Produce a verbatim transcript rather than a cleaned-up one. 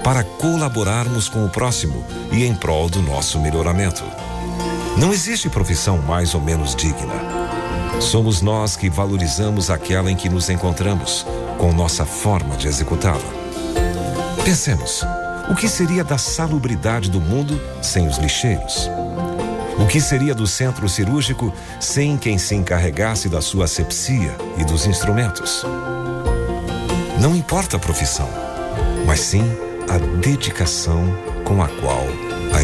para colaborarmos com o próximo e em prol do nosso melhoramento. Não existe profissão mais ou menos digna. Somos nós que valorizamos aquela em que nos encontramos, com nossa forma de executá-la. Pensemos, o que seria da salubridade do mundo sem os lixeiros? O que seria do centro cirúrgico sem quem se encarregasse da sua asepsia e dos instrumentos? Não importa a profissão, mas sim a dedicação com a qual